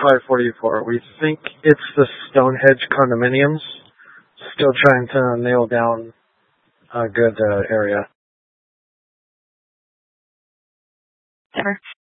544. We think it's the Stonehenge condominiums. Still trying to nail down a good area. Sure.